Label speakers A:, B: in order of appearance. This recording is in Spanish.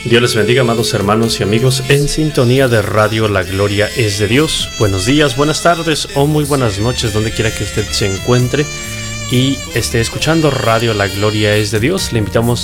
A: Dios les bendiga, amados hermanos y amigos en sintonía de Radio La Gloria es de Dios. Buenos días, buenas tardes o muy buenas noches, donde quiera que usted se encuentre y esté escuchando Radio La Gloria es de Dios. Le invitamos